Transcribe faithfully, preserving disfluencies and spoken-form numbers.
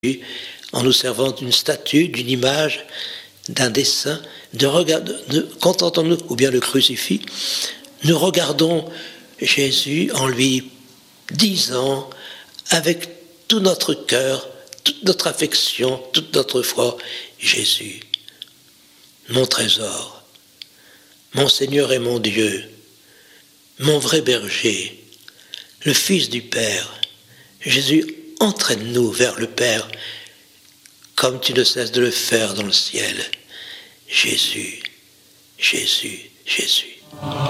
en nous servant d'une statue, d'une image, d'un dessin, de regard, de, contentons-nous, ou bien le crucifix, nous regardons Jésus en lui disant avec tout notre cœur, toute notre affection, toute notre foi, Jésus, mon trésor, mon Seigneur et mon Dieu, mon vrai berger, le Fils du Père. Jésus, entraîne-nous vers le Père, comme tu ne cesses de le faire dans le ciel. Jésus, Jésus, Jésus.